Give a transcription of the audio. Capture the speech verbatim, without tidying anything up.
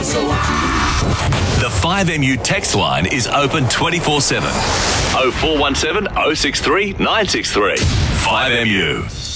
The five M U text line is open twenty-four seven. oh four one seven, oh six three, nine six three. five M U.